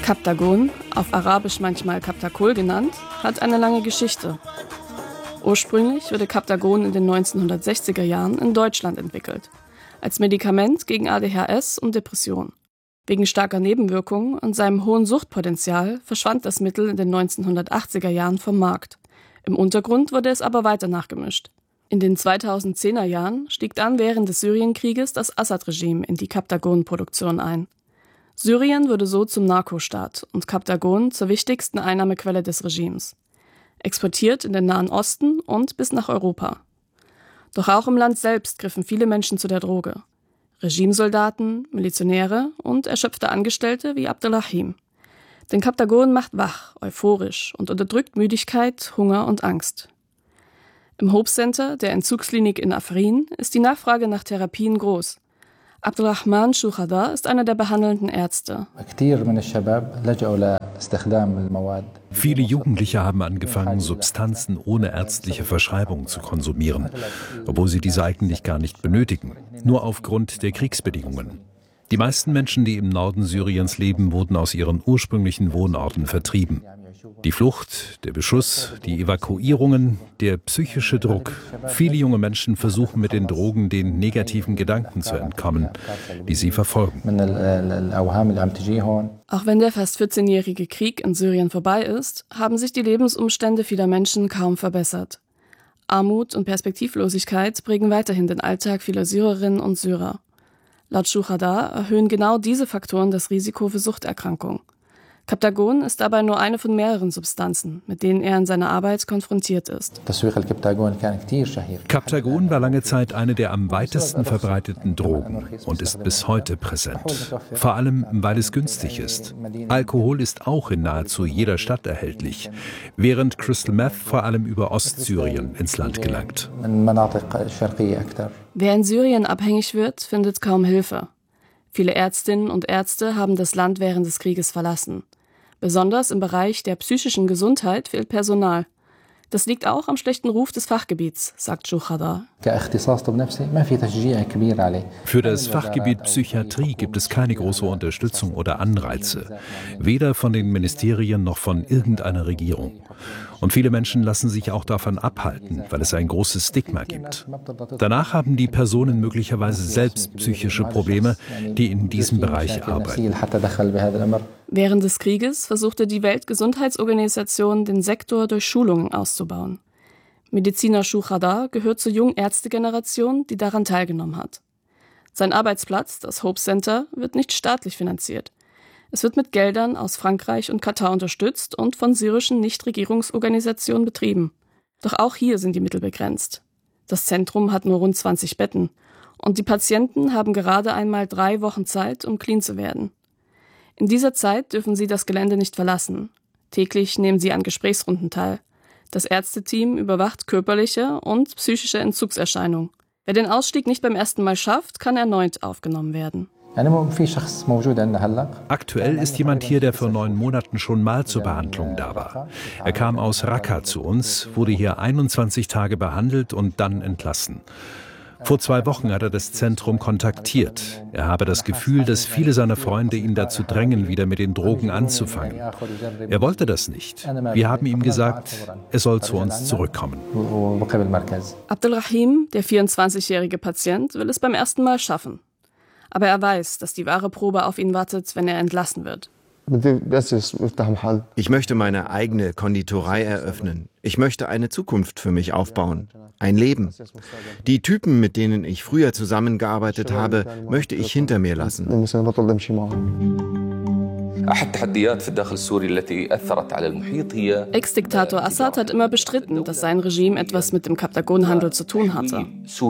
Kaptagon, auf Arabisch manchmal Kaptakol genannt, hat eine lange Geschichte. Ursprünglich wurde Kaptagon in den 1960er Jahren in Deutschland entwickelt, als Medikament gegen ADHS und Depression. Wegen starker Nebenwirkungen und seinem hohen Suchtpotenzial verschwand das Mittel in den 1980er Jahren vom Markt. Im Untergrund wurde es aber weiter nachgemischt. In den 2010er Jahren stieg dann während des Syrienkrieges das Assad-Regime in die Kaptagon-Produktion ein. Syrien wurde so zum Narkostaat und Kaptagon zur wichtigsten Einnahmequelle des Regimes. Exportiert in den Nahen Osten und bis nach Europa. Doch auch im Land selbst griffen viele Menschen zu der Droge. Regimesoldaten, Milizionäre und erschöpfte Angestellte wie Abdelrahim. Denn Kaptagon macht wach, euphorisch und unterdrückt Müdigkeit, Hunger und Angst. Im Hope Center, der Entzugsklinik in Afrin, ist die Nachfrage nach Therapien groß. Abdulrahman Shuhada ist einer der behandelnden Ärzte. Viele Jugendliche haben angefangen, Substanzen ohne ärztliche Verschreibung zu konsumieren, obwohl sie diese eigentlich gar nicht benötigen, nur aufgrund der Kriegsbedingungen. Die meisten Menschen, die im Norden Syriens leben, wurden aus ihren ursprünglichen Wohnorten vertrieben. Die Flucht, der Beschuss, die Evakuierungen, der psychische Druck. Viele junge Menschen versuchen mit den Drogen den negativen Gedanken zu entkommen, die sie verfolgen. Auch wenn der fast 14-jährige Krieg in Syrien vorbei ist, haben sich die Lebensumstände vieler Menschen kaum verbessert. Armut und Perspektivlosigkeit prägen weiterhin den Alltag vieler Syrerinnen und Syrer. Laut Shuhada erhöhen genau diese Faktoren das Risiko für Suchterkrankung. Kaptagon ist dabei nur eine von mehreren Substanzen, mit denen er in seiner Arbeit konfrontiert ist. Kaptagon war lange Zeit eine der am weitesten verbreiteten Drogen und ist bis heute präsent. Vor allem, weil es günstig ist. Alkohol ist auch in nahezu jeder Stadt erhältlich, während Crystal Meth vor allem über Ostsyrien ins Land gelangt. Wer in Syrien abhängig wird, findet kaum Hilfe. Viele Ärztinnen und Ärzte haben das Land während des Krieges verlassen. Besonders im Bereich der psychischen Gesundheit fehlt Personal. Das liegt auch am schlechten Ruf des Fachgebiets, sagt Shuhada. Für das Fachgebiet Psychiatrie gibt es keine große Unterstützung oder Anreize, weder von den Ministerien noch von irgendeiner Regierung. Und viele Menschen lassen sich auch davon abhalten, weil es ein großes Stigma gibt. Danach haben die Personen möglicherweise selbst psychische Probleme, die in diesem Bereich arbeiten. Während des Krieges versuchte die Weltgesundheitsorganisation, den Sektor durch Schulungen auszubauen. Mediziner Shuhada gehört zur jungen Ärztegeneration, die daran teilgenommen hat. Sein Arbeitsplatz, das Hope Center, wird nicht staatlich finanziert. Es wird mit Geldern aus Frankreich und Katar unterstützt und von syrischen Nichtregierungsorganisationen betrieben. Doch auch hier sind die Mittel begrenzt. Das Zentrum hat nur rund 20 Betten und die Patienten haben gerade einmal 3 Wochen Zeit, um clean zu werden. In dieser Zeit dürfen sie das Gelände nicht verlassen. Täglich nehmen sie an Gesprächsrunden teil. Das Ärzteteam überwacht körperliche und psychische Entzugserscheinungen. Wer den Ausstieg nicht beim ersten Mal schafft, kann erneut aufgenommen werden. Aktuell ist jemand hier, der vor 9 Monaten schon mal zur Behandlung da war. Er kam aus Raqqa zu uns, wurde hier 21 Tage behandelt und dann entlassen. Vor 2 Wochen hat er das Zentrum kontaktiert. Er habe das Gefühl, dass viele seiner Freunde ihn dazu drängen, wieder mit den Drogen anzufangen. Er wollte das nicht. Wir haben ihm gesagt, er soll zu uns zurückkommen. Abdelrahim, der 24-jährige Patient, will es beim ersten Mal schaffen. Aber er weiß, dass die wahre Probe auf ihn wartet, wenn er entlassen wird. Ich möchte meine eigene Konditorei eröffnen. Ich möchte eine Zukunft für mich aufbauen. Ein Leben. Die Typen, mit denen ich früher zusammengearbeitet habe, möchte ich hinter mir lassen. Ex-Diktator Assad hat immer bestritten, dass sein Regime etwas mit dem Kaptagonhandel zu tun hatte.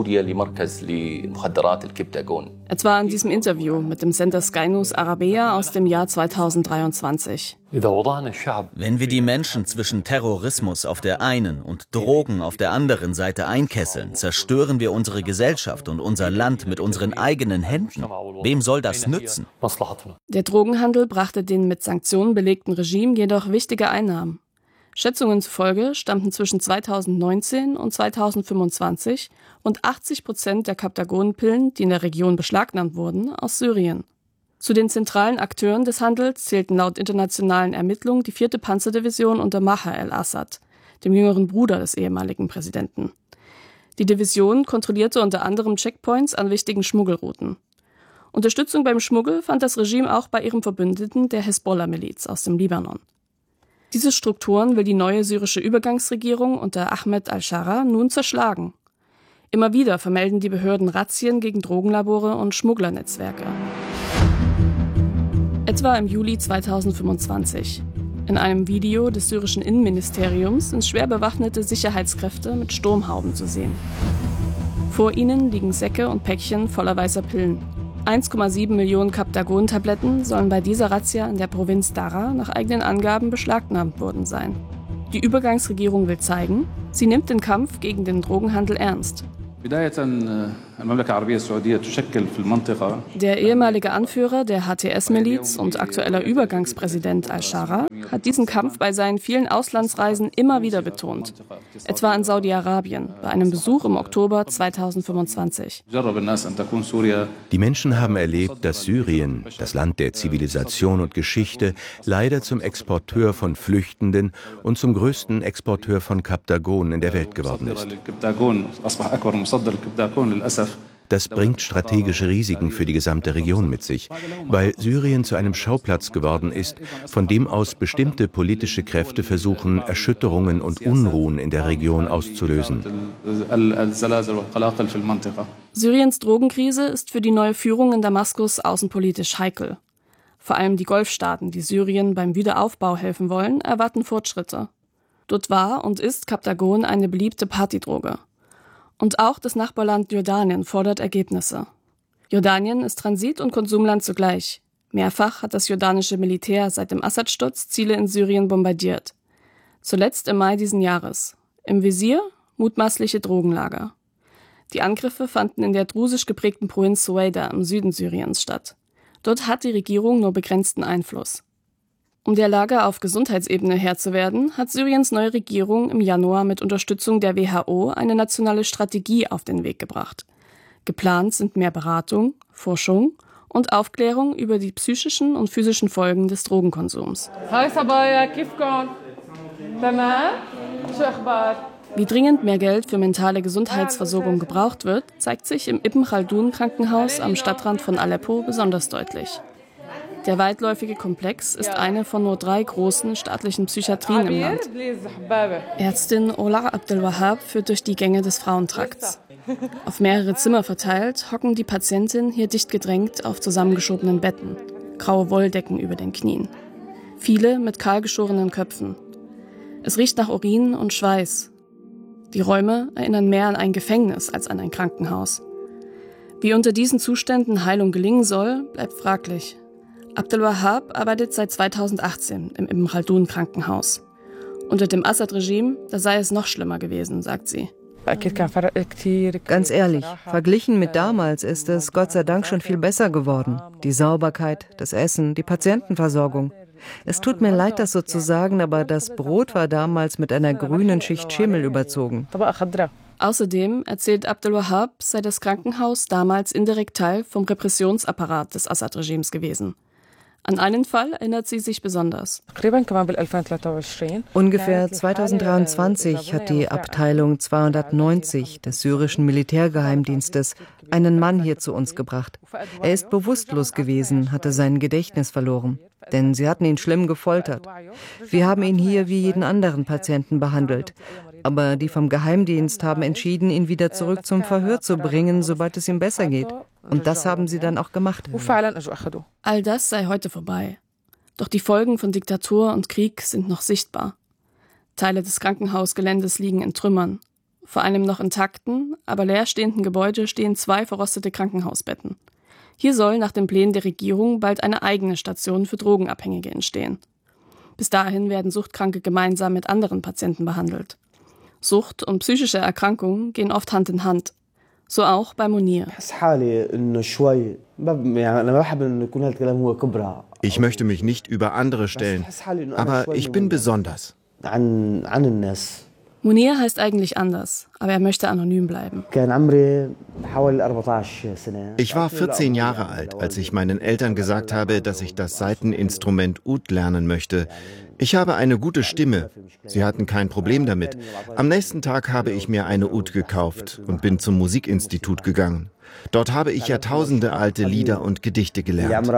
Etwa in diesem Interview mit dem Sender Sky News Arabiya aus dem Jahr 2023. Wenn wir die Menschen zwischen Terrorismus auf der einen und Drogen auf der anderen Seite einkesseln, zerstören wir unsere Gesellschaft und unser Land mit unseren eigenen Händen. Wem soll das nützen? Der Drogenhandel brachte den mit Sanktionen belegten Regime jedoch wichtige Einnahmen. Schätzungen zufolge stammten zwischen 2019 und 2025 rund 80% der Kaptagon-Pillen, die in der Region beschlagnahmt wurden, aus Syrien. Zu den zentralen Akteuren des Handels zählten laut internationalen Ermittlungen die 4. Panzerdivision unter Maher el-Assad, dem jüngeren Bruder des ehemaligen Präsidenten. Die Division kontrollierte unter anderem Checkpoints an wichtigen Schmuggelrouten. Unterstützung beim Schmuggel fand das Regime auch bei ihrem Verbündeten, der Hezbollah-Miliz aus dem Libanon. Diese Strukturen will die neue syrische Übergangsregierung unter Ahmed al-Shara nun zerschlagen. Immer wieder vermelden die Behörden Razzien gegen Drogenlabore und Schmugglernetzwerke. Etwa im Juli 2025. In einem Video des syrischen Innenministeriums sind schwer bewaffnete Sicherheitskräfte mit Sturmhauben zu sehen. Vor ihnen liegen Säcke und Päckchen voller weißer Pillen. 1,7 Millionen Captagon-Tabletten sollen bei dieser Razzia in der Provinz Daraa nach eigenen Angaben beschlagnahmt worden sein. Die Übergangsregierung will zeigen, sie nimmt den Kampf gegen den Drogenhandel ernst. Der ehemalige Anführer der HTS-Miliz und aktueller Übergangspräsident al-Shara hat diesen Kampf bei seinen vielen Auslandsreisen immer wieder betont, etwa in Saudi-Arabien bei einem Besuch im Oktober 2025. Die Menschen haben erlebt, dass Syrien, das Land der Zivilisation und Geschichte, leider zum Exporteur von Flüchtenden und zum größten Exporteur von Captagon in der Welt geworden ist. Das bringt strategische Risiken für die gesamte Region mit sich, weil Syrien zu einem Schauplatz geworden ist, von dem aus bestimmte politische Kräfte versuchen, Erschütterungen und Unruhen in der Region auszulösen. Syriens Drogenkrise ist für die neue Führung in Damaskus außenpolitisch heikel. Vor allem die Golfstaaten, die Syrien beim Wiederaufbau helfen wollen, erwarten Fortschritte. Dort war und ist Captagon eine beliebte Partydroge. Und auch das Nachbarland Jordanien fordert Ergebnisse. Jordanien ist Transit- und Konsumland zugleich. Mehrfach hat das jordanische Militär seit dem Assad-Sturz Ziele in Syrien bombardiert. Zuletzt im Mai diesen Jahres. Im Visier mutmaßliche Drogenlager. Die Angriffe fanden in der drusisch geprägten Provinz Suaida im Süden Syriens statt. Dort hat die Regierung nur begrenzten Einfluss. Um der Lage auf Gesundheitsebene Herr zu werden, hat Syriens neue Regierung im Januar mit Unterstützung der WHO eine nationale Strategie auf den Weg gebracht. Geplant sind mehr Beratung, Forschung und Aufklärung über die psychischen und physischen Folgen des Drogenkonsums. Wie dringend mehr Geld für mentale Gesundheitsversorgung gebraucht wird, zeigt sich im Ibn Khaldun Krankenhaus am Stadtrand von Aleppo besonders deutlich. Der weitläufige Komplex ist eine von nur 3 großen staatlichen Psychiatrien im Land. Ärztin Ola Abdelwahab führt durch die Gänge des Frauentrakts. Auf mehrere Zimmer verteilt hocken die Patientinnen hier dicht gedrängt auf zusammengeschobenen Betten, graue Wolldecken über den Knien. Viele mit kahlgeschorenen Köpfen. Es riecht nach Urin und Schweiß. Die Räume erinnern mehr an ein Gefängnis als an ein Krankenhaus. Wie unter diesen Zuständen Heilung gelingen soll, bleibt fraglich. Abdelwahab arbeitet seit 2018 im Ibn Khaldun Krankenhaus. Unter dem Assad-Regime, da sei es noch schlimmer gewesen, sagt sie. Ganz ehrlich, verglichen mit damals ist es Gott sei Dank schon viel besser geworden. Die Sauberkeit, das Essen, die Patientenversorgung. Es tut mir leid, das so zu sagen, aber das Brot war damals mit einer grünen Schicht Schimmel überzogen. Außerdem erzählt Abdelwahab, sei das Krankenhaus damals indirekt Teil vom Repressionsapparat des Assad-Regimes gewesen. An einen Fall erinnert sie sich besonders. Ungefähr 2023 hat die Abteilung 290 des syrischen Militärgeheimdienstes einen Mann hier zu uns gebracht. Er ist bewusstlos gewesen, hatte sein Gedächtnis verloren, denn sie hatten ihn schlimm gefoltert. Wir haben ihn hier wie jeden anderen Patienten behandelt. Aber die vom Geheimdienst haben entschieden, ihn wieder zurück zum Verhör zu bringen, sobald es ihm besser geht. Und das haben sie dann auch gemacht. All das sei heute vorbei. Doch die Folgen von Diktatur und Krieg sind noch sichtbar. Teile des Krankenhausgeländes liegen in Trümmern. Vor einem noch intakten, aber leerstehenden Gebäude stehen 2 verrostete Krankenhausbetten. Hier soll nach den Plänen der Regierung bald eine eigene Station für Drogenabhängige entstehen. Bis dahin werden Suchtkranke gemeinsam mit anderen Patienten behandelt. Sucht und psychische Erkrankungen gehen oft Hand in Hand. So auch bei Munir. Ich möchte mich nicht über andere stellen, aber ich bin besonders. Munir heißt eigentlich anders, aber er möchte anonym bleiben. Ich war 14 Jahre alt, als ich meinen Eltern gesagt habe, dass ich das Saiteninstrument Ud lernen möchte. Ich habe eine gute Stimme. Sie hatten kein Problem damit. Am nächsten Tag habe ich mir eine Ud gekauft und bin zum Musikinstitut gegangen. Dort habe ich jahrtausende alte Lieder und Gedichte gelernt.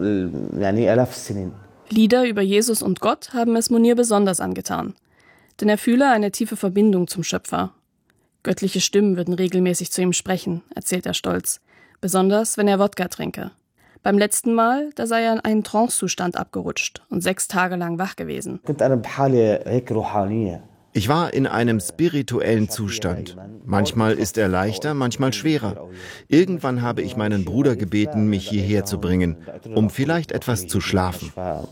Lieder über Jesus und Gott haben es Munir besonders angetan. Denn er fühle eine tiefe Verbindung zum Schöpfer. Göttliche Stimmen würden regelmäßig zu ihm sprechen, erzählt er stolz. Besonders, wenn er Wodka trinke. Beim letzten Mal, da sei er in einen Trancezustand abgerutscht und 6 Tage lang wach gewesen. Ich war in einem spirituellen Zustand. Manchmal ist er leichter, manchmal schwerer. Irgendwann habe ich meinen Bruder gebeten, mich hierher zu bringen, um vielleicht etwas zu schlafen.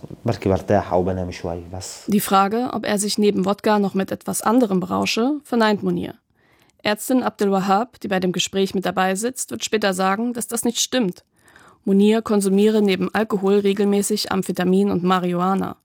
Die Frage, ob er sich neben Wodka noch mit etwas anderem berausche, verneint Munir. Ärztin Abdel Wahab, die bei dem Gespräch mit dabei sitzt, wird später sagen, dass das nicht stimmt. Munir konsumiere neben Alkohol regelmäßig Amphetamin und Marihuana.